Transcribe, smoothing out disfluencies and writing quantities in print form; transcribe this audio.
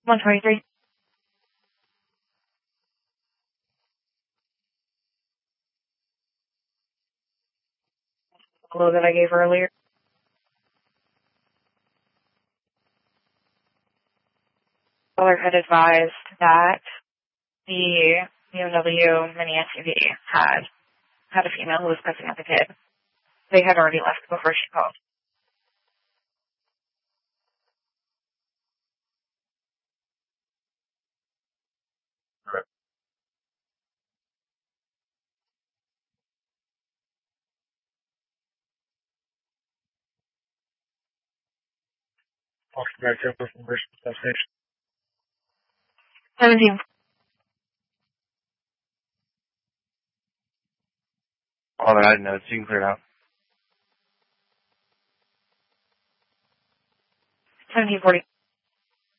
123. Hello that I gave earlier. Caller had advised that the BMW mini SUV had a female who was picking up a kid. They had already left before she called. Correct. Austin Back Temple from Bristol Station. 17. All that I know, you can clear it out. 1740.